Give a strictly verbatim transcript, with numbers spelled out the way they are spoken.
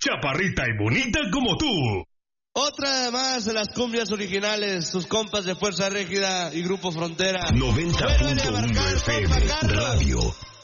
chaparrita y bonita como tú. Otra más de las cumbias originales, sus compas de Fuerza Régida y Grupo Frontera. noventa punto uno F M Radio.